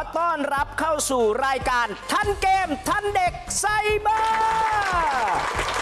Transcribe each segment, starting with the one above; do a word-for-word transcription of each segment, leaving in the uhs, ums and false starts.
ต้อนรับเข้าสู่รายการทันเกมทันเด็กไซเบอร์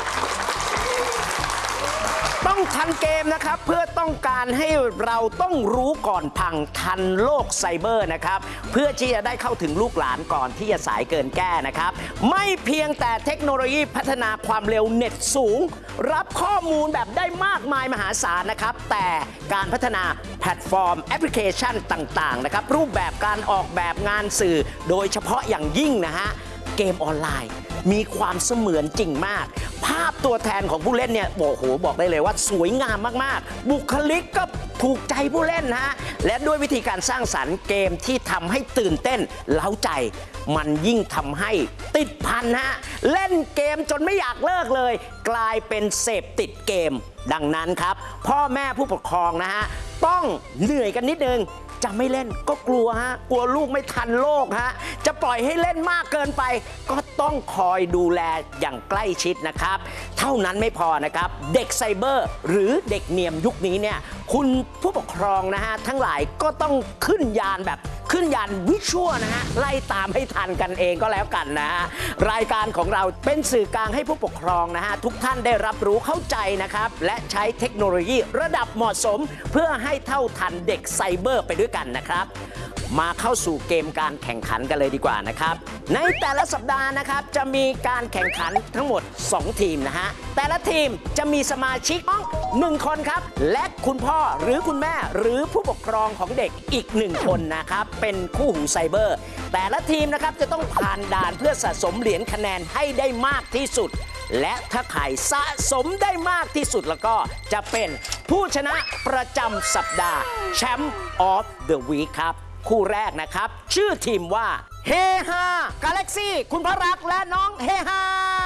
ต้องทันเกมนะครับเพื่อต้องการให้เราต้องรู้ก่อนพังทันโลกไซเบอร์นะครับเพื่อที่จะได้เข้าถึงลูกหลานก่อนที่จะสายเกินแก้นะครับไม่เพียงแต่เทคโนโลยีพัฒนาความเร็วเน็ตสูงรับข้อมูลแบบได้มากมายมหาศาลนะครับแต่การพัฒนาแพลตฟอร์มแอปพลิเคชันต่างๆนะครับรูปแบบการออกแบบงานสื่อโดยเฉพาะอย่างยิ่งนะฮะเกมออนไลน์มีความเสมือนจริงมากภาพตัวแทนของผู้เล่นเนี่ยโอ้โหบอกได้เลยว่าสวยงามมากๆบุคลิกก็ถูกใจผู้เล่นนะฮะและด้วยวิธีการสร้างสรรค์เกมที่ทำให้ตื่นเต้นเล้าใจมันยิ่งทำให้ติดพันฮะเล่นเกมจนไม่อยากเลิกเลยกลายเป็นเสพติดเกมดังนั้นครับพ่อแม่ผู้ปกครองนะฮะต้องเหนื่อยกันนิดนึงจะไม่เล่นก็กลัวฮะกลัวลูกไม่ทันโลกฮะจะปล่อยให้เล่นมากเกินไปก็ต้องคอยดูแลอย่างใกล้ชิดนะครับเท่านั้นไม่พอนะครับเด็กไซเบอร์หรือเด็กเนียมยุคนี้เนี่ยคุณผู้ปกครองนะฮะทั้งหลายก็ต้องขึ้นยานแบบขึ้นยานวิชวลนะฮะไล่ตามให้ทันกันเองก็แล้วกันนะฮะรายการของเราเป็นสื่อกลางให้ผู้ปกครองนะฮะทุกท่านได้รับรู้เข้าใจนะครับและใช้เทคโนโลยีระดับเหมาะสมเพื่อให้เท่าทันเด็กไซเบอร์ไปด้วยกันนะครับมาเข้าสู่เกมการแข่งขันกันเลยดีกว่านะครับในแต่ละสัปดาห์นะครับจะมีการแข่งขันทั้งหมดสองทีมนะฮะแต่ละทีมจะมีสมาชิกหนึ่งคนครับและคุณพ่อหรือคุณแม่หรือผู้ปกครองของเด็กอีกหนึ่งคนนะครับเป็นคู่หูไซเบอร์แต่ละทีมนะครับจะต้องผ่านด่านเพื่อสะสมเหรียญคะแนนให้ได้มากที่สุดและถ้าใครสะสมได้มากที่สุดแล้วก็จะเป็นผู้ชนะประจำสัปดาห์แชมป์ออฟเดอะวีคครับคู่แรกนะครับชื่อทีมว่าเฮฮากาแล็กซี่คุณพระรักและน้องเฮฮา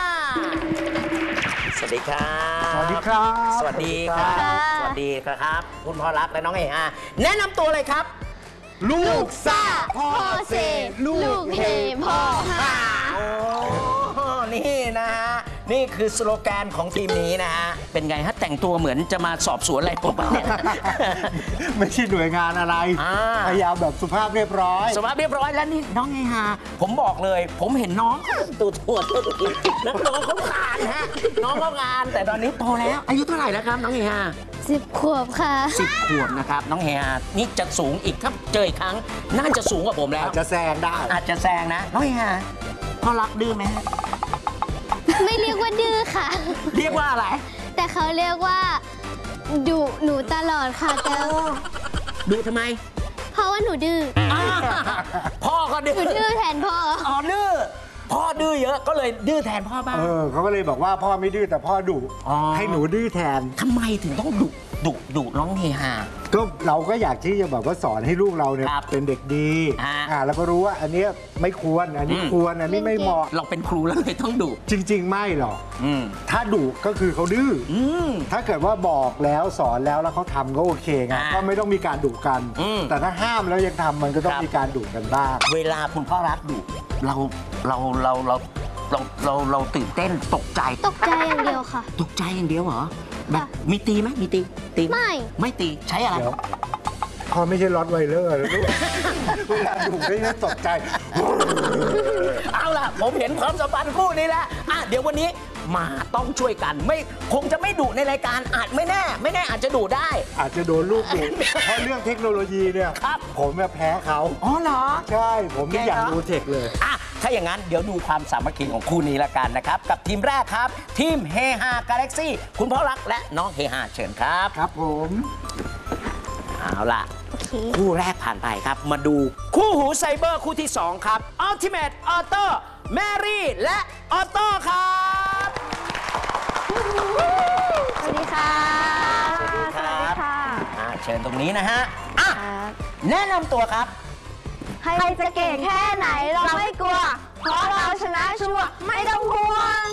สวัสดีครับสวัสดีครับสวัสดีครับสวัสดีครับคุณพระรักและน้องเฮฮาแนะนำตัวเลยครับลูกซ่าพ่อเซลูกเฮพ่อฮาโอ้นี่นะฮะนี่คือสโลแกนของทีมนี้นะฮะเป็นไงฮะแต่งตัวเหมือนจะมาสอบสวนอะไรผมเนี่ยไม่ใช่หน่วยงานอะไรพยายามแบบสุภาพเรียบร้อยสุภาพเรียบร้อยแล้วนี่น้องเฮฮาผมบอกเลยผมเห็นน้องตัวตัวตัวแล้วน้องเขางานฮะน้องเขางานแต่ตอนนี้โตแล้วอายุเท่าไหร่แล้วครับน้องเฮฮาสิบขวบค่ะสิบขวบนะครับน้องเฮฮานี่จะสูงอีกครับเจออีกครั้งน่าจะสูงกว่าผมแล้วอาจจะแซงได้อาจจะแซงนะน้องเฮฮาพ่อรักดื้อไหมฮะไม่เรียกว่าดื้อค่ะเรียกว่าอะไรแต่เขาเรียกว่าดุหนูตลอดค่ะแต่ดุทำไมเพราะว่าหนูดื้อพ่อก็ดื้อหนูดื้อแทนพ่ออ๋อดื้อพ่อดื้อเยอะก็เลยดื้อแทนพ่อบ้างเออเขาก็เลยบอกว่าพ่อไม่ดื้อแต่พ่อดุให้หนูดื้อแทนทำไมถึงต้องดุดุดุน้องเฮฮาก็เราก็อยากที่จะแบบว่าสอนให้ลูกเราเนี่ยเป็นเด็กดีอ่าแล้วก็รู้ว่าอันนี้ไม่ควรอันนี้ควรอันนี้ไม่เหมาะเราเป็นครูแล้วเลยต้องดุจริงๆไม่หรอกถ้าดุก็คือเขาดื้อถ้าเกิดว่าบอกแล้วสอนแล้วแล้วเขาทำก็โอเคไงก็ไม่ต้องมีการดุกันแต่ถ้าห้ามแล้วยังทำมันก็ต้องมีการดุกันบ้างเวลาคุณพ่อรักดุเราเราเราเราเราเราเราตื่นเต้นตกใจตกใจอย่างเดียวค่ะตกใจอย่างเดียวเหรอแบบมีตีไหมมีตีตีไม่ไม่ตีใช้อะไรพอไม่ใช่รอตไวเลอร์แล้วเวลาดุไม่ได้ตกใจเอาล่ะผมเห็นความสัมพันธ์คู่นี้แล้วอ่ะเดี๋ยววันนี้มาต้องช่วยกันไม่คงจะไม่ดุในรายการอาจไม่แน่ไม่แน่อาจจะดุได้อาจจะโดนลูกดุเพราะเรื่องเทคโนโลยีเนี่ยผมแพ้เขาอ๋อเหรอใช่ผมไม่อยากดูเทคเลยอ่ะถ้าอย่างนั้นเดี๋ยวดูความสามัคคีของคู่นี้ละกันนะครับกับทีมแรกครับทีมเฮฮากาแล็กซี่คุณพ่อรักและน้องเฮฮาเชิญครับครับผมเอาล่ะคู่แรกผ่านไปครับมาดูคู่หูไซเบอร์คู่ที่สองครับ Ultimate Auto แมรี่และออโต้ครับสวัสดีค่ะสวัสดีครับเชิญตรงนี้นะฮะอ่ะแนะนำตัวครับใครจะเก่งแค่ไหนเราไม่กลัวเพราะเราชนะชัวร์ไม่ต้องห่วง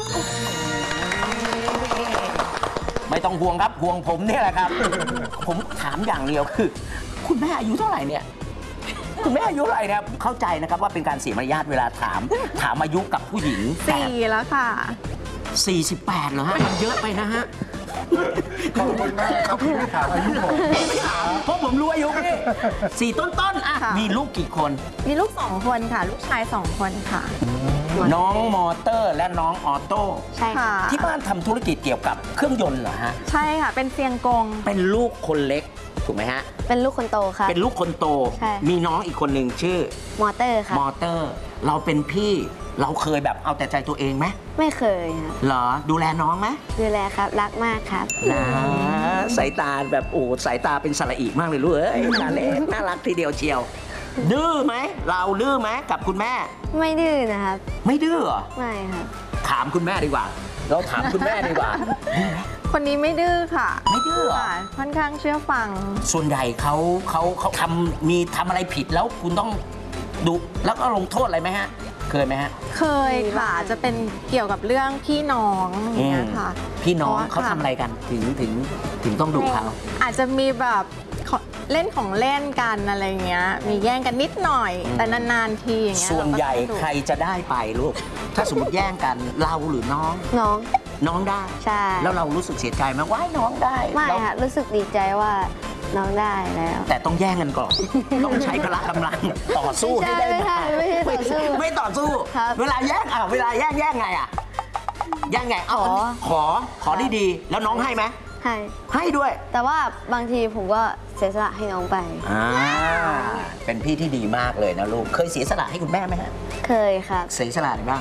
ไม่ต้องห่วงครับห่วงผมเนี่ยแหละครับผมถามอย่างเดียวคือคุณแม่อายุเท่าไหร่เนี่ยคุณแม่อายุเท่าไหร่เนี่ยเข้าใจนะครับว่าเป็นการเสียมารยาทเวลาถามถามอายุกับผู้หญิงสี่แล้วค่ะสี่สิบแปดเหรอฮะมันเยอะไปนะฮะขอบคุณมากครับที่ไม่ถามอายุผมไม่ถามเพราะผมรู้อายุพี่สี่ต้นๆอ่ะค่ะมีลูกกี่คนมีลูกสองคนค่ะ ลูกชายสองคนค่ะน้องมอเตอร์และน้องออโต้ใช่ค่ะที่บ้านทำธุรกิจเกี่ยวกับเครื่องยนต์เหรอฮะใช่ค่ะ เป็นเซียงกงเป็นลูกคนเล็กถูกไหมฮะเป็นลูกคนโตค่ะเป็นลูกคนโตใช่มีน้องอีกคนหนึ่งชื่อมอเตอร์ค่ะมอเตอร์ เราเป็นพี่เราเคยแบบเอาแต่ใจตัวเองไหมไม่เคยครับเหรอดูแลน้องไหมดูแลครับ รักมากครับนะสายตาแบบโอ้สายตาเป็นสระอีมากเลยลูกเอ้ยน่าเล็กน่ารักทีเดียวเชียว ดื้อไหมเราดื้อไหมกับคุณแม่ไม่ดื้อนะครับไม่ดื้อเหรอไม่ครับถามคุณแม่ดีกว่า เราถามคุณแม่ดีกว่าคนนี้ไม่ดื้อค่ะไม่ดื้อเหรอค่ะ ค่อนข้างเชื่อฟังส่วนใหญ่เขาเขาเขาทำมีทำอะไรผิดแล้วคุณต้องดุแล้วก็ลงโทษอะไรไหมฮะ เคยไหมฮะเคยค่ะ จะเป็นเกี่ยวกับเรื่องพี่น้องอย่างเงี้ยค่ะพี่น้องพระว่เขาทำอะไรกันถึงถึงถึงต้องดุเขาอาจจะมีแบบขอเล่นของเล่นกันอะไรเงี้ย มีแย่งกันนิดหน่อย แต่นานๆทีอย่างเงี้ยส่วนใหญ่เราก็ต้องดุใครจะได้ไปลูก ถ้าสมมติแย่งกันเราหรือน้องน้องน้องได้ใช่แล้วเรารู้สึกเสียใจไหมว่าน้องได้ไม่เราค่ะ รู้สึกดีใจว่าน้องได้แล้วแต่ต้องแย่งกันก่อน ต้องใช้พละกำลังต่อสู้ให้ได้ไม่ใช่ไม่ใช่ไม่ใช่ต่อสู้ไม่ต่อสู้ครับเวลาแย่งอ่ะเวลาแย่งแย่งไงอ่ะแย่งไงเอ้าขอขอขอดีๆแล้วน้องให้ไหมให้ให้ด้วยแต่ว่าบางทีผมก็เสียสละให้น้องไปอ่าเป็นพี่ที่ดีมากเลยนะลูกเคยเสียสละให้คุณแม่ไหมฮะเคยครับเสียสละอะไรบ้าง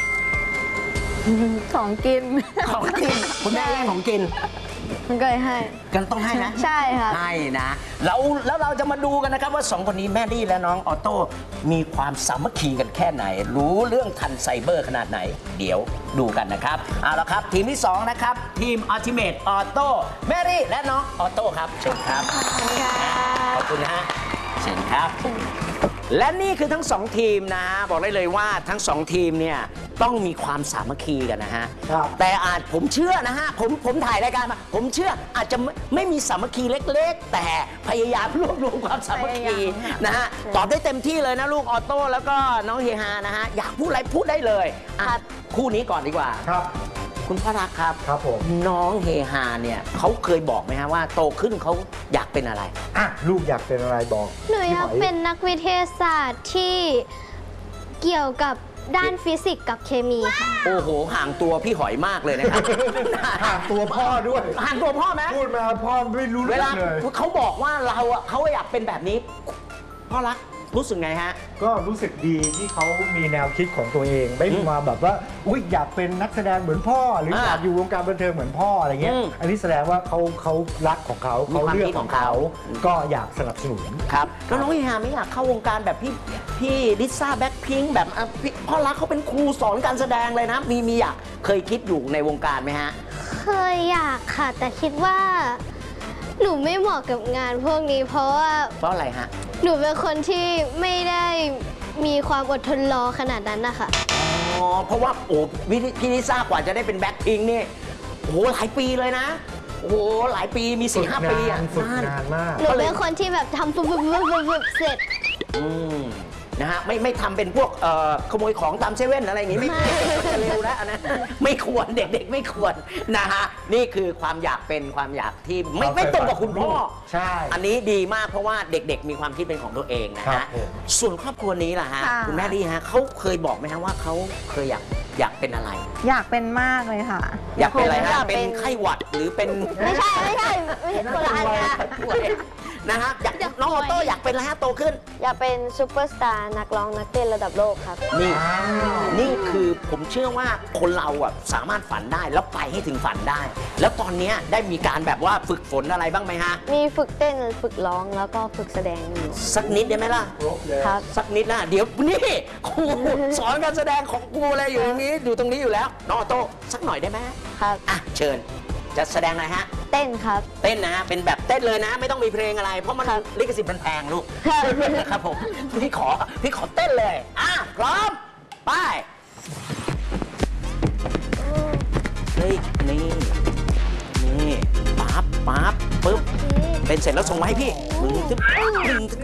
ของกินของกินคุณแม่แย่งของกินมันก็เลยให้กันต้องให้นะใช่ครับให้นะแล้วแล้วเราจะมาดูกันนะครับว่าสองคนนี้แม่ดี้และน้องออโต้มีความสามัคคีกันแค่ไหน รู้เรื่องทันไซเบอร์ขนาดไหน เดี๋ยวดูกันนะครับเอาละครับทีมที่สองนะครับทีม Ultimate Auto แม่ดี้และน้องออโต้ครับเชิญครับขอบคุณขอบคุณนะฮะเชิญครับ และนี่คือทั้งสองทีมนะฮะบอกได้เลยว่าทั้งสองทีมเนี่ยต้องมีความสามัคคีกันนะฮะครับแต่อาจผมเชื่อนะฮะผมผมถ่ายรายการมาผมเชื่ออาจจะไม่ไม่มีสามัคคีเล็กๆ แต่พยายามรวบรวมความสามัคคีพยายามค่ะนะฮะตอบได้เต็มที่เลยนะลูกออโต้แล้วก็น้องเฮฮานะฮะอยากพูดอะไรพูดได้เลยอ่ะคู่นี้ก่อนดีกว่าครับคุณพ่อรักครับครับผมน้องเฮฮาเนี่ยเขาเคยบอกไหมฮะว่าโตขึ้นเขาอยากเป็นอะไรอ่ะลูกอยากเป็นอะไรบอกหนูอยากพี่หเป็นนักวิทยาศาสตร์ที่เกี่ยวกับด้านฟิสิกส์กับเคมีค่ะโอ้โหห่างตัวพี่หอยมากเลยนะครับห่างตัวพ่อด้วยห่างตัวพ่อไหมพูดมาพ่อไม่รู้เวเรื่อลางเลยเขาบอกว่าเราอะเขาอยากเป็นแบบนี้ พ่อรักรู้สึกไงฮะก็รู้สึกดีที่เขามีแนวคิดของตัวเอง ไม่อืมมาแบบว่าอุ๊ยอยากเป็นนักแสดงเหมือนพ่อ หรืออยากอ่าอยู่วงการบันเทิงเหมือนพ่ออะไรเงี้ยอืมอันนี้แสดงว่าเขาเขารักของเขามีเขาความเลือกคิดขขออง งเขาเขาก็อยากสนับสนุนครับแล้วน้องเฮฮาไม่อยากเข้าวงการแบบพี่พี่ลิซ่าแบ็คพิงค์แบบอ่ะพี่พ่อรักเขาเป็นครูสอนการแสดงเลยนะ มีมีอยากเคยคิดอยู่ในวงการไหมฮะเคยอยากค่ะ แต่คิดว่า หนูไม่เหมาะกับงานพวกนี้ เพราะว่าเพราะอะไรฮะหนูเป็นคนที่ไม่ได้มีความอดทนรอขนาดนั้นนะคะอ๋อเพราะว่าโอ้พี่พี่ลิซ่ากว่าจะได้เป็นแบ็คพิงค์นี่โอ้โหหลายปีเลยนะโอ้โหหลายปีมีสี่ห้าปีอะฝึกนานนานมากหนูเป็นคนที่แบบทำปุ๊บปุ๊บปุ๊บปุ๊บปุ๊บเสร็จอืมนะฮะไม่ไม่ทำเป็นพวกเอ่อขโมยของตามเซเว่นอะไรอย่างงี้ไม่จะเร็วแล้วอันนะไม่ควรเด็กๆ ไม่ควรนะฮะนี่คือความอยากเป็นความอยากที่ไม่ไม่ตรงกับคุณพ่อใช่อันนี้ดีมากเพราะว่าเด็กๆ มีความคิดเป็นของตัวเองนะครัฮะบผมส่วนครอบครัวนี้ล่ะฮะค่ะคุณแม่ดีฮะเขาเคยบอกไหมฮะว่าเขาเคยอยากอยากเป็นอะไรอยากเป็นมากเลยค่ะอยากเป็นอะไรอฮะยากเป็เป็น นไข้หวัดหรือเป็นไม่ใช่ไม่ใช่ไม่ใช่คนละอันนะนะฮะอยากน้องออโต้อยากเป็นอะไรฮะโตขึ้นอยากเป็นซูเปอร์สตาร์นักร้องนักเต้นระดับโลกครับนี่นี่คือผมเชื่อว่าคนเราอ่ะสามารถฝันได้แล้วไปให้ถึงฝันได้ แล้วตอนเนี้ยได้มีการแบบว่าฝึกฝนอะไรบ้างไหมฮะมีฝึกเต้นฝึกร้องแล้วก็ฝึกแสดงอยู่สักนิดได้ไหมล่ะครบเลยครับสักนิดนะเดี๋ยวนี่ครูสอนการแสดงของครูอะไรอยู่ตรงนี้อยู่ตรงนี้อยู่แล้วน้องออโต้สักหน่อยได้ไหมครับอ่ะเชิญจะแสดงอะไรฮะเต้นครับเต้นนะฮะเป็นแบบเต้นเลยนะ ไม่ต้องมีเพลงอะไร เพราะมันลิขสิทธิ์มันแพงลูกครับครับผมพี่ขอพี่ขอเต้นเลยอ่ะพร้อมไปเฮ้ยนี่นี่ปั๊บปั๊บปึ๊บเป็นเสร็จแล้วส่งมาให้พี่มึงทึบมึงทึบ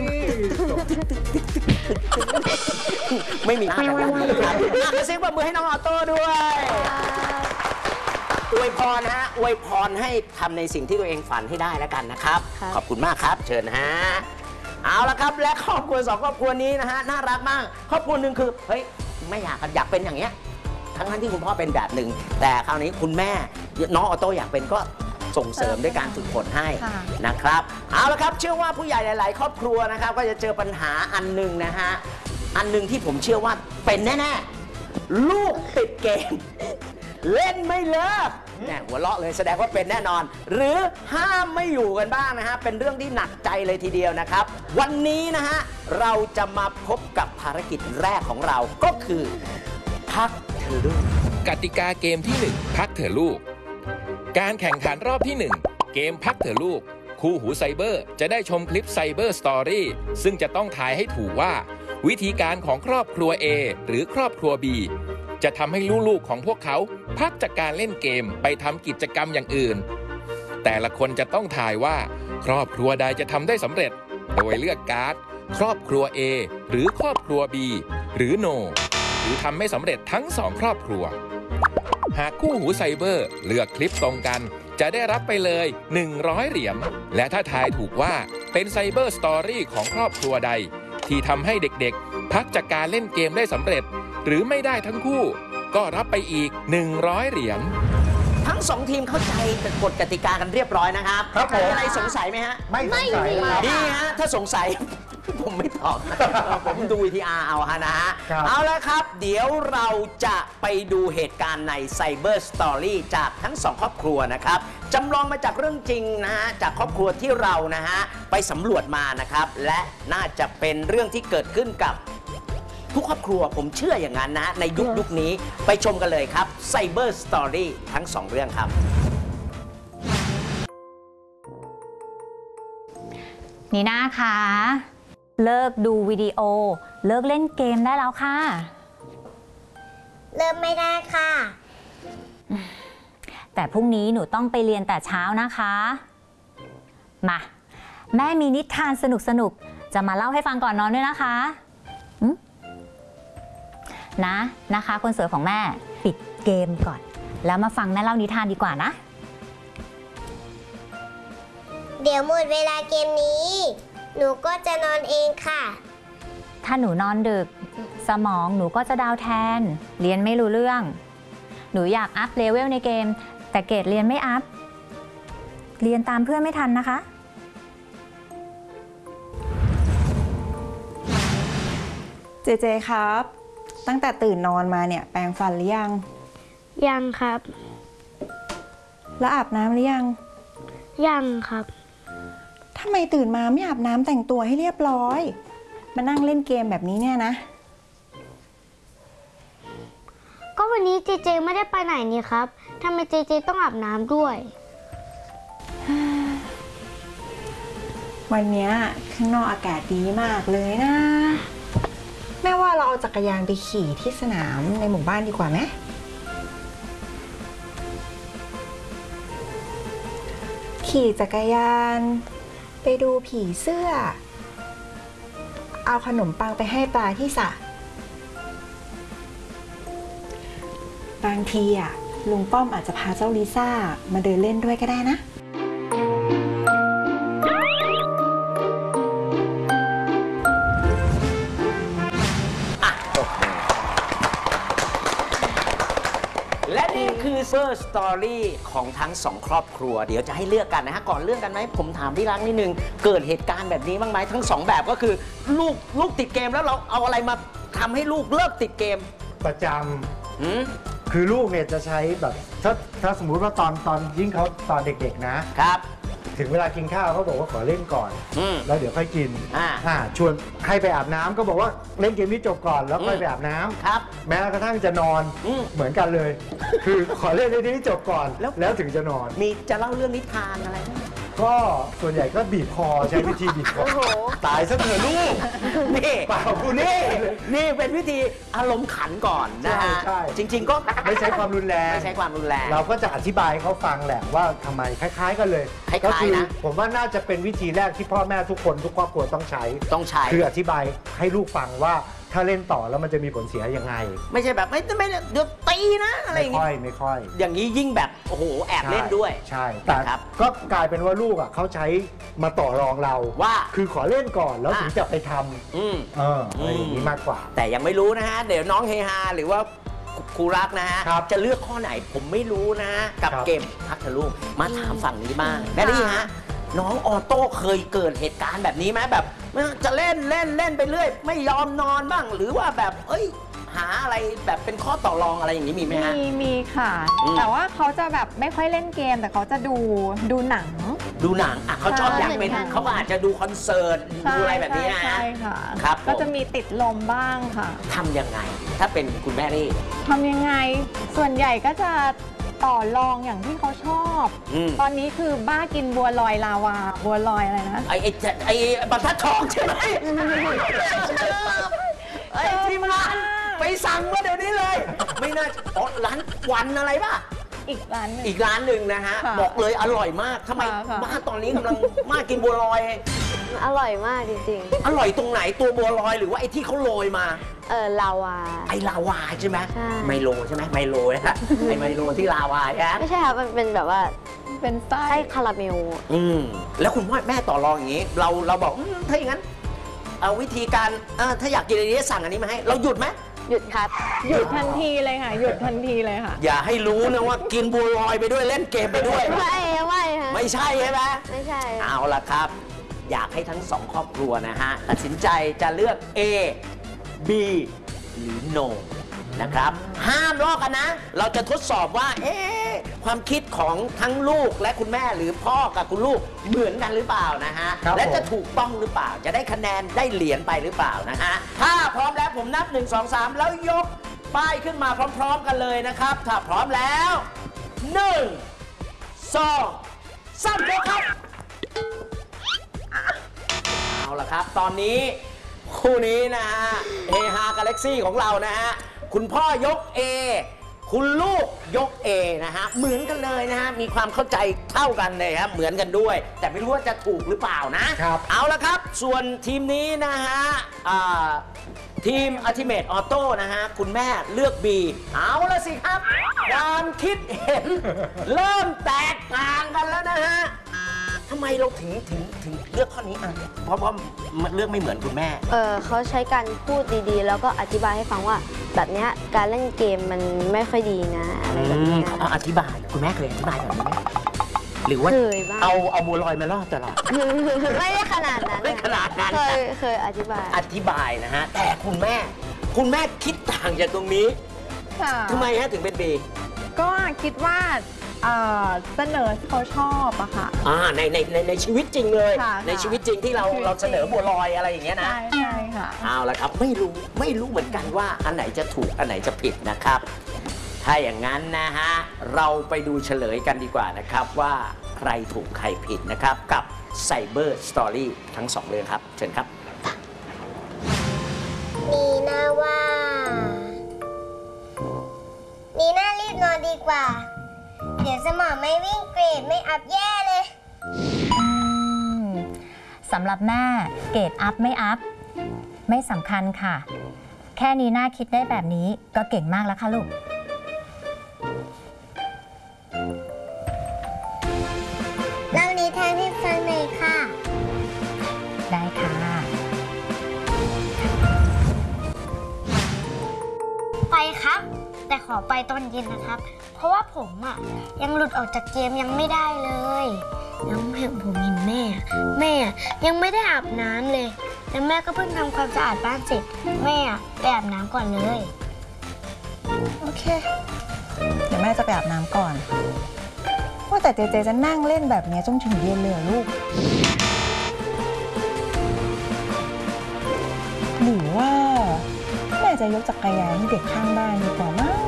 ไม่มีภาพแบบนี้ครับอ่ะขอเสียงปรบมือให้น้องออโต้ด้วยอวยพรนะฮะอวยพรให้ทำในสิ่งที่ตัวเองฝันให้ได้แล้วกันนะครับครับขอบคุณมากครับ เชิญนะฮะเอาละครับและครอบครัวสองครอบครัวนี้นะฮะน่ารักมากครอบครัวหนึ่งคือเฮ้ยไม่อยากอยากเป็นอย่างเงี้ยทั้งนั้นที่คุณพ่อเป็นแบบหนึ่งแต่คราวนี้คุณแม่น้องออโต้อยากเป็นก็ส่งเสริมด้วยการฝึกฝนให้ค่ะนะครับเอาละครับเชื่อว่าผู้ใหญ่หลาย ๆ ครอบครัวนะครับก็จะเจอปัญหาอันหนึ่งนะฮะอันหนึ่งที่ผมเชื่อว่าเป็นแน่ๆลูกติดเกม เล่นไม่เลิกเนี่ยหัวเราะเลยแสดงว่าเป็นแน่นอน หรือห้ามไม่อยู่กันบ้างนะฮะเป็นเรื่องที่หนักใจเลยทีเดียวนะครับ วันนี้นะฮะเราจะมาพบกับภารกิจแรกของเราก็คือพักเธอลูกกติกาเกมที่หนึ่งพักเถอะลูก การแข่งขันรอบที่หนึ่งเกมพักเถอะลูกคู่หูไซเบอร์จะได้ชมคลิปไซเบอร์สตอรี่ซึ่งจะต้องทายให้ถูกว่า วิธีการของครอบครัว A หรือครอบครัว B จะทำให้ลูกๆของพวกเขาพักจากการเล่นเกมไปทำกิจกรรมอย่างอื่น แต่ละคนจะต้องทายว่า ครอบครัวใดจะทำได้สำเร็จ โดยเลือกการ์ดครอบครัว A หรือครอบครัว B หรือ No หรือทำไม่สำเร็จทั้งสองครอบครัว หากคู่หูไซเบอร์เลือกคลิปตรงกันจะได้รับไปเลยหนึ่งร้อยเหรียญและถ้าทายถูกว่าเป็นไซเบอร์สตอรี่ของครอบครัวใด ที่ทำให้เด็กๆพักจากการเล่นเกมได้สำเร็จ หรือไม่ได้ทั้งคู่ก็รับไปอีกหนึ่งร้อยเหรียญทั้งสองทีมเข้าใจกฎกติกากันเรียบร้อยนะครับครับผมมีอะไรสงสัยไหมฮะไม่สงสัยนะครับดีฮะถ้าสงสัย ผมไม่ตอบ ผมดูวีทีอาร์เอาฮะนะฮะครับเอาละครับ เดี๋ยวเราจะไปดูเหตุการณ์ใน Cyber Story จากทั้งสองครอบครัวนะครับจำลองมาจากเรื่องจริงนะฮะจากครอบครัวที่เรานะฮะไปสำรวจมานะครับ และน่าจะเป็นเรื่องที่เกิดขึ้นกับทุกครอบครัวผมเชื่ออย่างนั้นนะในยุคยุคนี้ไปชมกันเลยครับ Cyber Story ทั้งสองเรื่องครับนีน่าคะเลิกดูวิดีโอเลิกเล่นเกมได้แล้วค่ะเริ่มไม่ได้ค่ะแต่พรุ่งนี้หนูต้องไปเรียนแต่เช้านะคะมาแม่มีนิทานสนุกๆจะมาเล่าให้ฟังก่อนนอนด้วยนะคะอืมนะนะคะคนสวยของแม่ปิดเกมก่อน แล้วมาฟังแม่เล่านิทานดีกว่านะเดี๋ยวหมดเวลาเกมนี้ หนูก็จะนอนเองค่ะถ้าหนูนอนดึกสมองหนูก็จะดาวแทน เรียนไม่รู้เรื่อง หนูอยากอัพเลเวลในเกม แต่เกรดเรียนไม่อัพ เรียนตามเพื่อนไม่ทันนะคะเจเจครับ ตั้งแต่ตื่นนอนมาเนี่ยแปรงฟันหรือยังยังครับแล้วอาบน้ำหรือยังยังครับทำไมตื่นมาไม่อาบน้ำแต่งตัวให้เรียบร้อย มานั่งเล่นเกมแบบนี้เนี่ยนะก็วันนี้เจเจไม่ได้ไปไหนนี่ครับทำไมเจเจต้องอาบน้ำด้วยวันเนี้ยข้างนอกอากาศดีมากเลยนะ แม่ว่าเราเอาจักรยานไปขี่ที่สนามในหมู่บ้านดีกว่าไหมขี่จักรยาน ไปดูผีเสื้อ เอาขนมปังไปให้ปลาที่สระบางทีอ่ะลุงป้อมอาจจะพาเจ้าลิซ่ามาเดินเล่นด้วยก็ได้นะและนี่คือ Cyber Story ของทั้งสองครอบครัวเดี๋ยวจะให้เลือกกันนะฮะก่อนเลือกกันไหมผมถามพี่รักนิดนึงเกิดเหตุการณ์แบบนี้บ้างไหมทั้งสองแบบก็คือลูกลูกติดเกมแล้วเราเอาอะไรมาทำให้ลูกเลิกติดเกมประจหืมำคือลูกเนี่ยจะใช้แบบถ้าถ้าสมมุติว่าตอนตอนยิ่งเขาตอนเด็กๆนะครับถึงเวลากินข้าวเขาบอกว่าขอเล่นก่อนอืมแล้วเดี๋ยวค่อยกินอ่าอ่าชวนให้ไปอาบน้ำก็บอกว่าเล่นเกมนี้จบก่อนแล้วค่อยไปอาบน้ำครับแม้กระทั่งจะนอนอืมเหมือนกันเลย คือขอเล่นในที่นี้จบก่อนแล้วแล้วถึงจะนอนมีจะเล่าเรื่องนิทานอะไรไหมก็ส่วนใหญ่ก็บีบคอใช้วิธีบีบคอตายซะเถอะลูกนี่เปล่าคุณนี่นี่เป็นวิธีอารมณ์ขันก่อนนะฮะใช่ใช่จริง ๆ ก็ไม่ใช้ความรุนแรงไม่ใช้ความรุนแรงเราก็จะอธิบายให้เขาฟังแหละว่าทำไมคล้าย ๆ กันเลยคล้ายๆก็คืนะผมว่าน่าจะเป็นวิธีแรกที่พ่อแม่ทุกคนทุกครอบครัวต้องใช้ต้องใช้คืออธิบายให้ลูกฟังว่าถ้าเล่นต่อแล้วมันจะมีผลเสียยังไงไม่ใช่แบบไม่ไม่เดี๋ยวตีนะอะไรอไม่ย่างค่งี้อยไม่ค่อยอย่างนี้ยิ่งแบบโอ้โหแอบเล่นด้วยใช่แต่นะครับก็กลายเป็นว่าลูกอ่ะเขาใช้มาต่อรองเราว่าคือขอเล่นก่อนแล้วถึงจะไปทอืมำเอออะไรอย่างนี้มากกว่าแต่ยังไม่รู้นะฮะ เดี๋ยวน้องเฮฮาหรือว่าครูรักนะฮะครับจะเลือกข้อไหนผมไม่รู้นะฮะ กับครับเกมพักทะลุมาถามฝั่งนี้บ้างแม่นี่ฮะ น้องออโต้เคยเกิดเหตุการณ์แบบนี้ไหมแบบจะเล่นเล่นเล่นไปเรื่อย ไม่ยอมนอนบ้าง หรือว่าแบบเอ้ย หาอะไรแบบเป็นข้อต่อรองอะไรอย่างนี้มีไหมฮะมีมีค่ะอืมแต่ว่าเขาจะแบบไม่ค่อยเล่นเกม แต่เขาจะดูดูหนังดูหนังอ่ะเขาชอบใช่อยากเป็นเหมือนกันเขาก็อาจจะดูคอนเสิร์ตดูอะไรแบบนี้นะใช่ฮะใช่ค่ะครับผมก็จะมีติดลมบ้างค่ะทำยังไง ถ้าเป็นคุณแม่นี่ทำยังไง ส่วนใหญ่ก็จะต่อรองอย่างที่เขาชอบอืมตอนนี้คือบ้ากินบัวลอยลาวา บัวลอยอะไรนะไอ้ไอ้ไอ้บรรทัดทองใช่ไหมไอ้ทีมงานไปสั่งมาเดี๋ยวนี้เลย ไม่น่าจะอ๋อร้านวันอะไรป่ะอีกร้านหนึงอีกร้านหนึ่งนะฮะค่ะบอกเลยอร่อยมากทำไมค่ะค่ะบ้านตอนนี้กำลังมากกินบัวลอยอร่อยมากจริงอร่อยตรงไหนตัวบัวลอยหรือว่าไอ้ที่เขาโรยมาๆ เออลาวาไอ้ลาวาใช่ไหมใช่ไมโลใช่ไหมไมโลนะไอ้ไมโลที่ลาวาใช่ไหมไม่ใช่ครับ มันเป็นแบบว่าเป็นไส้ไส้คาราเมลอืมแล้วคุณพ่อแม่ต่อรองอย่างนี้ เราเราบอกอืมถ้าอย่างนั้นเอาวิธีการเออถ้าอยากกินอันนี้สั่งอันนี้มาให้ เราหยุดไหมหยุดครับหยุดทันทีเลยค่ะ หยุดทันทีเลยค่ะอย่าให้รู้นะว่ากินบัวลอยไปด้วยเล่นเกมไปด้วยไม่ไม่ฮะไม่ใช่ใช่ไหมไม่ใช่เอาละครับ อยากให้ทั้งสองครอบครัวนะฮะ ตัดสินใจจะเลือก A B หรือ No นะครับ ห้ามลอกกันนะ เราจะทดสอบว่า เอ๊ะความคิดของทั้งลูกและคุณแม่หรือพ่อกับคุณลูกเหมือนกันหรือเปล่านะฮะครับและจะผมถูกต้องหรือเปล่า จะได้คะแนนได้เหรียญไปหรือเปล่านะฮะ ถ้าพร้อมแล้วผมนับ หนึ่ง สอง สาม แล้วยกป้ายขึ้นมาพร้อม ๆ กันเลยนะครับ ถ้าพร้อมแล้ว หนึ่ง สองสามยกครับ เอาละครับ ตอนนี้คู่นี้นะฮะเฮฮากาแล็กซี่ของเรานะฮะ คุณพ่อยก A คุณลูกยก A นะฮะ เหมือนกันเลยนะฮะ มีความเข้าใจเท่ากันเลยครับ เหมือนกันด้วย แต่ไม่รู้ว่าจะถูกหรือเปล่านะครับเอาละครับ ส่วนทีมนี้นะฮะอ่าทีม Ultimate Auto นะฮะ คุณแม่เลือก B เอาละสิครับ ความคิดเห็น เริ่มแตกต่างกันแล้วนะฮะ ทำไมเราถึงถึงถึงเลือกข้อนี้อ่ะเพราะว่ามันเลือกไม่เหมือนคุณแม่เออเขาใช้การพูดดีๆ แล้วก็อธิบายให้ฟังว่า แบบเนี้ยการเล่นเกมมันไม่ค่อยดีนะ อะไรแบบเนี้ยเอาอธิบาย คุณแม่เคยอธิบายแบบนี้ไหมหรือว่าเคยบ้างเอาเอาบัวลอยมาล่อตลอดไม่ได้ขนาดนั้นไม่ขนาดนั้นเคยเคยอธิบายอธิบายนะฮะ แต่คุณแม่ คุณแม่คิดต่างจากตรงนี้ค่ะทำไมฮะถึงเป็นเบก็คิดว่าเอ่อเสนอที่เขาชอบอะค่ะอ่าในในในในชีวิตจริงเลยค่ะในชีวิตจริงที่เราชีวิตจริงเราเสนอบัวลอยอะไรอย่างเงี้ยนะใช่ใช่ค่ะเอาละครับไม่รู้ไม่รู้เหมือนกันว่าอันไหนจะถูกอันไหนจะผิดนะครับ ถ้าอย่างนั้นนะฮะเราไปดูเฉลยกันดีกว่านะครับว่าใครถูกใครผิดนะครับกับ Cyber Story ทั้งสองเรื่องครับ เชิญครับนีน่าว่านีน่ารีบนอนดีกว่า เดี๋ยวสมองไม่วิ่งเกรดไม่อัพแย่เลยอืมสำหรับแม่เกรดอัพไม่อัพ ไม่สำคัญค่ะ แค่นี้น่าคิดได้แบบนี้ก็เก่งมากแล้วค่ะลูกเล่านิทานให้ฟังหน่อยค่ะได้ค่ะไปครับ แต่ขอไปตอนเย็นนะครับ เพราะว่าผมอ่ะยังหลุดออกจากเกมยังไม่ได้เลยแล้วเห็นผมเห็นแม่ แม่ยังไม่ได้อาบน้ำเลยแล้วแม่ก็เพิ่งทำความสะอาดบ้านเสร็จ แม่ไปอาบน้ำก่อนเลยโอเค เดี๋ยวแม่จะไปอาบน้ำก่อน ว่าแต่เจเจจะนั่งเล่นแบบนี้จนถึงเย็นเลยเหรอลูก หรือว่าแม่จะยกจักรยานให้เด็กข้างบ้านดีกว่ามั้ง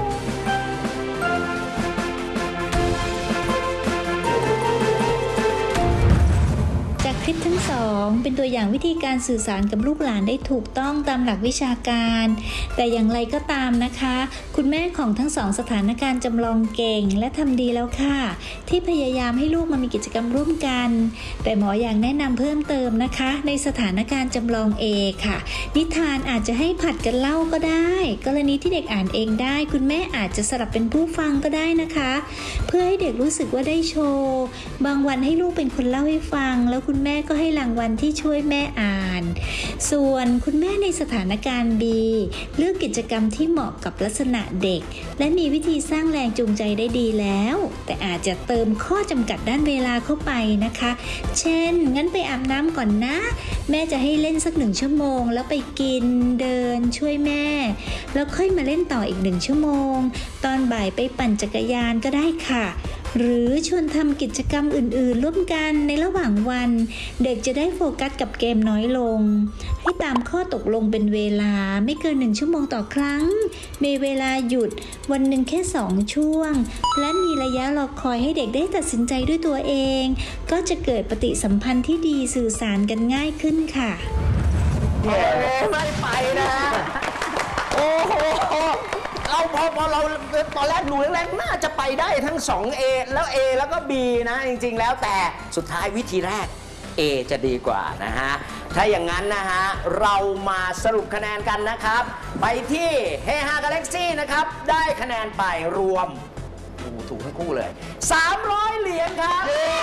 จากคลิปทั้งสอองเป็นตัวอย่างวิธีการสื่อสารกับลูกหลานได้ถูกต้องตามหลักวิชาการ แต่อย่างไรก็ตามนะคะ คุณแม่ของทั้งสองสถานการณ์จำลองเก่งและทำดีแล้วค่ะที่พยายามให้ลูกมามีกิจกรรมร่วมกันแต่หมออยากแนะนำเพิ่มเติมนะคะในสถานการณ์จำลอง A ค่ะนิทานอาจจะให้ผัดกันเล่าก็ได้กรณีที่เด็กอ่านเองได้คุณแม่อาจจะสลับเป็นผู้ฟังก็ได้นะคะเพื่อให้เด็กรู้สึกว่าได้โชว์บางวันให้ลูกเป็นคนเล่าให้ฟังแล้วคุณแม่ก็ให้รางวัลที่ช่วยแม่อ่านส่วนคุณแม่ในสถานการณ์ B เลือกกิจกรรมที่เหมาะกับลักษณะเด็กและมีวิธีสร้างแรงจูงใจได้ดีแล้วแต่อาจจะเติมข้อจำกัดด้านเวลาเข้าไปนะคะเช่นงั้นไปอาบน้ำก่อนนะแม่จะให้เล่นสักหนึ่งชั่วโมงแล้วไปกินเดินช่วยแม่แล้วค่อยมาเล่นต่ออีกหนึ่งชั่วโมงตอนบ่ายไปปั่นจักรยานก็ได้ค่ะหรือชวนทำกิจกรรมอื่นๆร่วมกันในระหว่างวันเด็กจะได้โฟกัสกับเกมน้อยลงให้ตามข้อตกลงเป็นเวลาไม่เกินหนึ่งชั่วโมงต่อครั้งมีเวลาหยุดวันหนึ่งแค่สองช่วงและมีระยะรอคอยให้เด็กได้ตัดสินใจด้วยตัวเองก็จะเกิดปฏิสัมพันธ์ที่ดีสื่อสารกันง่ายขึ้นค่ะไม่ไปนะโอ้โหเราพอพอเราตอนแรกดูแรกๆน่าจะไปได้ทั้ง สอง A แล้ว A แล้วก็ B นะจริงๆแล้วแต่สุดท้ายวิธีแรก A จะดีกว่านะฮะถ้าอย่างนั้นนะฮะเรามาสรุปคะแนนกันนะครับไปที่เฮฮากาแล็กซี่นะครับได้คะแนนไปรวมโอ้ถูกทั้งคู่เลยสามร้อยเหรียญครับ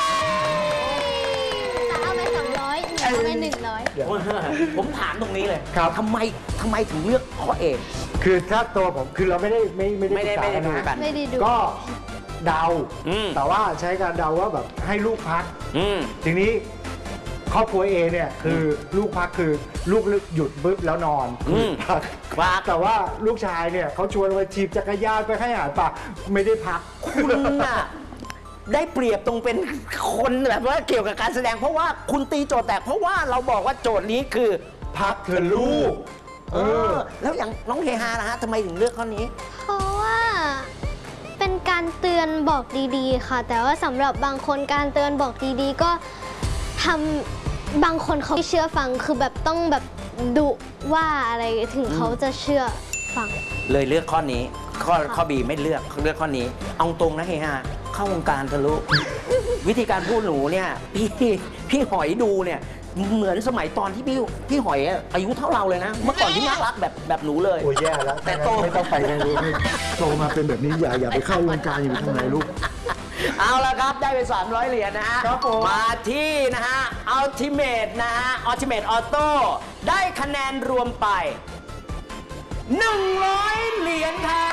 เอาไปสองร้อยเอาไปหนึ่งร้อยผมถามตรงนี้เลยครับทำไมทำไมถึงเลือกข้อ A คือถ้าตัวผมคือเราไม่ได้ไม่ไม่ไม่ได้ไม่ได้ดูกันไม่ได้ดูก็เดาอืมแต่ว่าใช้การเดาว่าแบบให้ลูกพักอืมทีนี้ครอบครัวเอเนี่ยคือลูกพักคือลูกหยุดบึ๊บแล้วนอนอืมพักพักแต่ว่าลูกชายเนี่ยเขาชวนไปถีบจักรยานไปให้อาหารปลาไม่ได้พักคุณน่ะได้เปรียบตรงเป็นคนแบบว่าเกี่ยวกับการแสดงเพราะว่าคุณตีโจทย์แตกเพราะว่าเราบอกว่าโจทย์นี้คือพักเถอะลูกเออแล้วอย่างน้องเฮฮานะฮะทำไมถึงเลือกข้อนี้เพราะว่าเป็นการเตือนบอกดีๆค่ะ แต่ว่าสำหรับบางคนการเตือนบอกดีๆก็ทำบางคนเขาไม่เชื่อฟังคือแบบต้องแบบดุว่าอะไรถึงเขาจะเชื่อฟังเลยเลือกข้อนี้ ข้อข้อ B ไม่เลือกเลือกข้อนี้ เอาตรงนะเฮฮาเข้าวงการทะลุ วิธีการพูดหนูเนี่ยพี่พี่หอยดูเนี่ยเหมือนสมัยตอนที่พี่พี่หอยอายุเท่าเราเลยนะ เมื่อก่อนที่น่ารักแบบแบบหนูเลยโอ้ยแย่แล้วแต่โตไม่ต้องไปเลยลูกโตมาเป็นแบบนี้อย่าอย่าไปเข้าวงการอยู่ทางไหนลูกเอาละครับได้ไปสามร้อยเหรียญนะฮะครับผมมาที่นะฮะ Ultimate นะฮะ Ultimate Auto ได้คะแนนรวมไปหนึ่งร้อยเหรียญครับ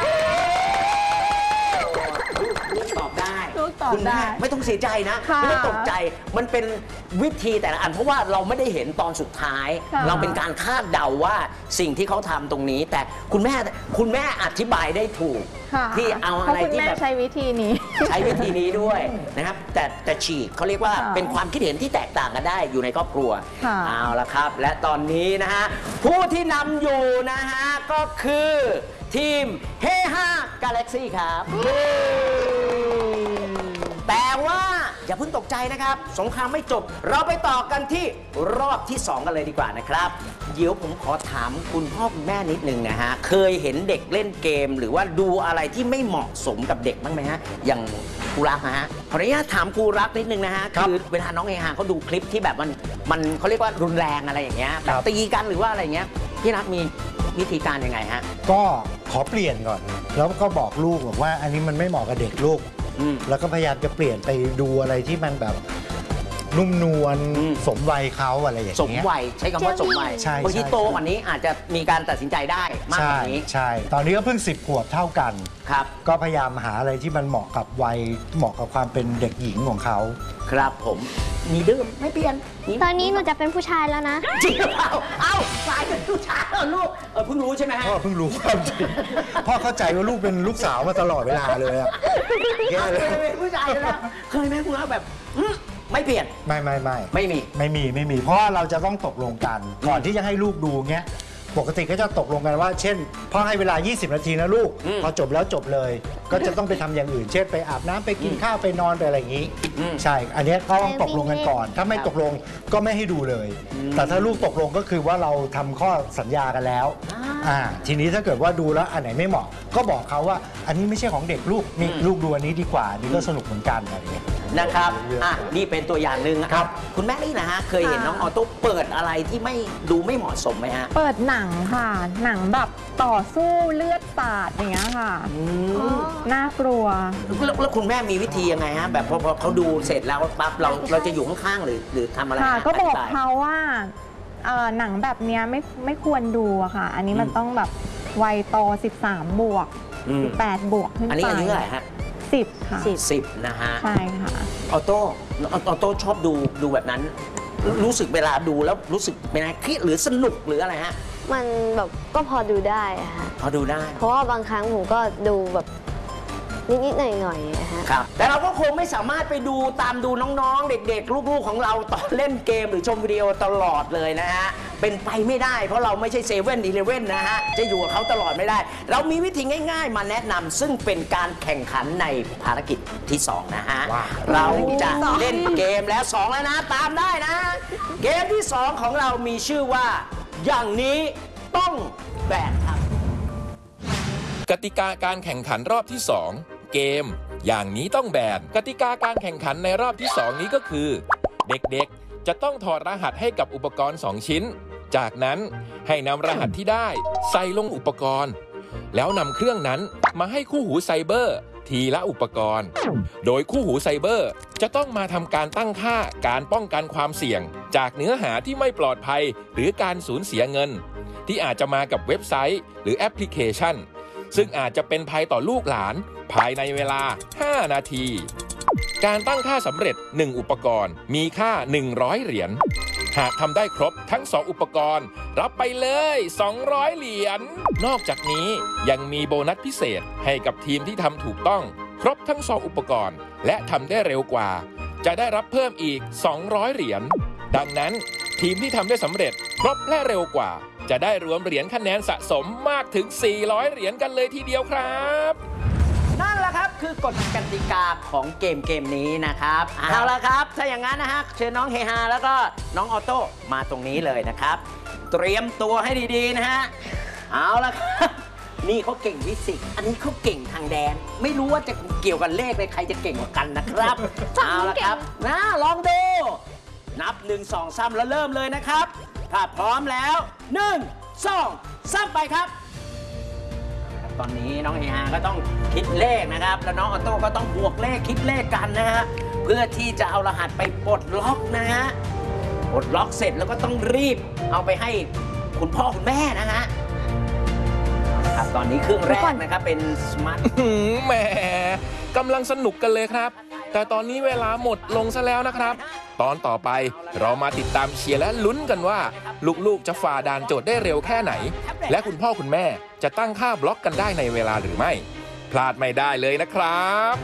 ลูกตอบได้ลูกตอบคุณแม่ได้ไม่ต้องเสียใจนะค่ะไม่ต้องตกใจมันเป็นวิธีแต่ละอันเพราะว่าเราไม่ได้เห็นตอนสุดท้ายค่ะเราเป็นการคาดเดาว่าสิ่งที่เขาทำตรงนี้ แต่คุณแม่คุณแม่อธิบายได้ถูกค่ะที่เอาอะไรที่แบบเพาคุณแม่ใช้วิธีนี้ใช้วิธีนี้ด้วยนะครับแต่แต่ฉีกเขาเรียกว่าค่ะเป็นความคิดเห็นที่แตกต่างกันได้อยู่ในครอบครัวค่ะเอาละครับ และตอนนี้นะฮะผู้ที่นำอยู่นะฮะก็คือทีมเฮฮากาแล็กซี่ครับ แต่ว่าอย่าเพิ่งตกใจนะครับ สงครามไม่จบ เราไปต่อกันที่รอบที่สองกันเลยดีกว่านะครับ เดี๋ยวผมขอถามคุณพ่อคุณแม่นิดนึงนะฮะเคยเห็นเด็กเล่นเกม หรือว่าดูอะไรที่ไม่เหมาะสมกับเด็กบ้างไหมฮะอย่างครูรักนะฮะขออนุญาตถามครูรักนิดนึงนะฮะครับคือเวลาน้องเฮฮาเขาดูคลิปที่แบบมันมันเขาเรียกว่ารุนแรงอะไรอย่างเงี้ยแบครับ บตีกันหรือว่าอะไรอย่างเงี้ยพี่รักมีวิธีการยังไงฮะก็ขอเปลี่ยนก่อน แล้วก็บอกลูกบอกว่าอันนี้มันไม่เหมาะกับเด็กลูกอืมแล้วก็พยายามจะเปลี่ยนไปดูอะไรที่มันแบบนุ่มนวลอืมสมวัยเขาอะไรอย่างสมเงี้ยวัยใช้คำว่าสมวัยใช่บางทีใช่โตกว่านี้อาจจะมีการตัดสินใจได้มากกใช่ว่านี้ใช่ ตอนนี้ก็เพิ่งสิบขวบเท่ากันครับก็พยายามหาอะไรที่มันเหมาะกับวัยเหมาะกับความเป็นเด็กหญิงของเขาครับผมมีดื้อไม่เปลี่ยนมีตอนนี้หนูจะเป็นผู้ชายแล้วนะจริงหรือเปล่าเอ้ากลายเป็นผู้ชายแล้วลูกเออเพิ่งรู้ใช่ไหมฮะพ่อเพิ่งรู้ความจริงพ่อเข้าใจว่าลูกเป็นลูกสาวมาตลอดเวลาเลยอะแย่เลยเคยเป็นผู้ชายแล้วเคยไหมคุณรักแบบอื้อไม่เปลี่ยนไม่ไม่ไม่ไม่มีไม่มีไม่มี เพราะว่าเราจะต้องตกลงกัน ก่อนที่จะให้ลูกดูเงี้ยปกติก็จะตกลงกันว่า เช่นพ่อให้เวลา ยี่สิบ นาทีนะลูกพอจบแล้วจบเลย ก็จะต้องไปทำอย่างอื่น เช่นไปอาบน้ำไปกินข้าวไปนอนไปอะไรอย่างนี้ใช่อันนี้ก็ต้องตกลงกันก่อน ถ้าไม่ตกลงก็ไม่ให้ดูเลย แต่ถ้าลูกตกลงก็คือว่าเราทำข้อสัญญากันแล้วอ่าทีนี้ถ้าเกิดว่าดูแล้วอันไหนไม่เหมาะก็บอกเขาว่าอันนี้ไม่ใช่ของเด็กลูกนี่ลูกดูอันนี้ดีกว่านี่ก็สนุกเหมือนกันอะไรอย่างเงี้ยนะครับอ่ะนี่เป็นตัวอย่างหนึ่งครับคุณแม่นี่นะฮะเคยเห็นน้องออโต้เปิดอะไรที่ไม่ดูไม่เหมาะสมไหมฮะเปิดหนังค่ะหนังแบบต่อสู้เลือดสาดอย่างเงี้ยค่ะน่ากลัวแล้วแล้วคุณแม่มีวิธียังไงฮะแบบพอพอเขาดูเสร็จแล้วปั๊บเราเราจะอยู่ข้างๆหรือหรือทำอะไรค่ะก็บอกเขาว่าหนังแบบเนี้ยไม่ไม่ควรดูอะค่ะอันนี้มันต้องแบบวัยโตสิบสามบวกสิบแปดบวกขึ้นไปอันนี้อายุเท่าไหร่ฮะสิบค่ะสิบนะฮะใช่ค่ะออโต้ออโต้ชอบดูดูแบบนั้นรู้สึกเวลาดูแล้วรู้สึกเป็นไงเครียดหรือสนุกหรืออะไรฮะมันแบบก็พอดูได้อะค่ะพอดูได้เพราะว่าบางครั้งผมก็ดูแบบนิดๆหน่อยๆนะฮะครับแต่เราก็คงไม่สามารถไปดูตามดูน้องๆเด็กๆลูกๆของเราตอนเล่นเกมหรือชมวิดีโอตลอดเลยนะฮะเป็นไปไม่ได้เพราะเราไม่ใช่เซเว่นอีเลฟเว่นนะฮะจะอยู่กับเขาตลอดไม่ได้เรามีวิธีง่ายๆมาแนะนำซึ่งเป็นการแข่งขันในภารกิจที่สองนะฮะเราจะเล่นเกมแล้วสองแล้วนะตามได้นะเกมที่สองของเรามีชื่อว่าอย่างนี้ต้องแบนครับกติกาการแข่งขันรอบที่สองเกมอย่างนี้ต้องแบนกติกาการแข่งขันในรอบที่สองนี้ก็คือเด็กๆจะต้องถอดรหัสให้กับอุปกรณ์สองชิ้นจากนั้นให้นำรหัสที่ได้ใส่ลงอุปกรณ์แล้วนำเครื่องนั้นมาให้คู่หูไซเบอร์ทีละอุปกรณ์โดยคู่หูไซเบอร์จะต้องมาทำการตั้งค่าการป้องกันความเสี่ยงจากเนื้อหาที่ไม่ปลอดภัยหรือการสูญเสียเงินที่อาจจะมากับเว็บไซต์หรือแอปพลิเคชันซึ่งอาจจะเป็นภัยต่อลูกหลานภายในเวลาห้านาทีการตั้งค่าสำเร็จหนึ่งอุปกรณ์มีค่าหนึ่งร้อยเหรียญหากทำได้ครบทั้งสองอุปกรณ์รับไปเลยสองร้อยเหรียญนอกจากนี้ยังมีโบนัสพิเศษให้กับทีมที่ทำถูกต้องครบทั้งสองอุปกรณ์และทำได้เร็วกว่าจะได้รับเพิ่มอีกสองร้อยเหรียญดังนั้นทีมที่ทำได้สำเร็จครบและเร็วกว่าจะได้รวมเหรียญคะแนนสะสมมากถึงสี่ร้อยเหรียญกันเลยทีเดียวครับนั่นแหละครับคือกฎกติกาของเกมเกมนี้นะครับเอาละครับถ้าอย่างนั้นนะฮะเชิญน้องเฮฮาแล้วก็น้องออโต้มาตรงนี้เลยนะครับเตรียมตัวให้ดีๆนะฮะเอาละครับนี่เขาเก่งฟิสิกส์อันนี้เขาเก่งทางแดนไม่รู้ว่าจะเกี่ยวกับเลขเลยใครจะเก่งกว่ากันนะครับเอาละครับนะลองดูนับหนึ่งสองสามแล้วเริ่มเลยนะครับถ้าพร้อมแล้วหนึ่งสองสามไปครับตอนนี้น้องเฮฮาก็ต้องคิดเลขนะครับแล้วน้องออโต้ก็ต้องบวกเลขคิดเลขกันนะฮะเพื่อที่จะเอารหัสไปปลดล็อกนะฮะปลดล็อกเสร็จแล้วก็ต้องรีบเอาไปให้คุณพ่อคุณแม่นะฮะครับตอนนี้เครื่องแรกนะครับเป็นสมาร์ทแหมกำลังสนุกกันเลยครับแต่ตอนนี้เวลาหมดลงซะแล้วนะครับตอนต่อไปเรามาติดตามเชียร์และลุ้นกันว่าลูกๆจะฝ่าด่านโจทย์ได้เร็วแค่ไหนและคุณพ่อคุณแม่จะตั้งค่าบล็อกกันได้ในเวลาหรือไม่พลาดไม่ได้เลยนะครับ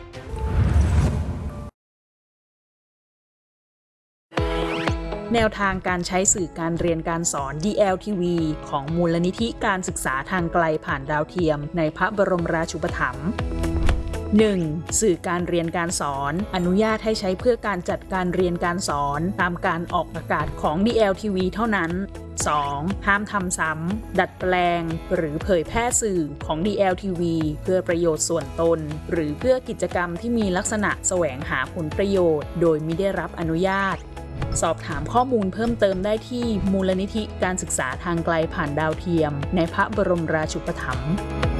แนวทางการใช้สื่อการเรียนการสอน ดี แอล ที วี ของมูลนิธิการศึกษาทางไกลผ่านดาวเทียมในพระบรมราชูปถัมภ์ หนึ่ง. สื่อการเรียนการสอนอนุญาตให้ใช้เพื่อการจัดการเรียนการสอนตามการออกอากาศของ ดี แอล ที วี เท่านั้น สอง. ห้ามทำซ้ำดัดแปลงหรือเผยแพร่สื่อของ ดี แอล ที วี เพื่อประโยชน์ส่วนตนหรือเพื่อกิจกรรมที่มีลักษณะแสวงหาผลประโยชน์โดยมิได้รับอนุญาตสอบถามข้อมูลเพิ่มเติมได้ที่มูลนิธิการศึกษาทางไกลผ่านดาวเทียมในพระบรมราชูปถัมภ์